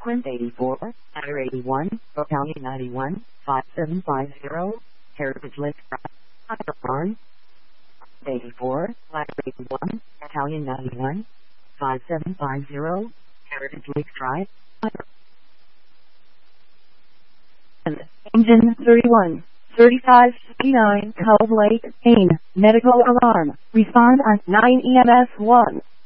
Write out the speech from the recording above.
Quint 84, Adder 81, Battalion 91, 5750, Heritage Lake Drive, Barn 84, Ladder 81, Battalion 91, 5750, Heritage Lake Drive, Engine 31, 3569, Cove Lake, Maine, medical alarm, respond on 9 EMS 1.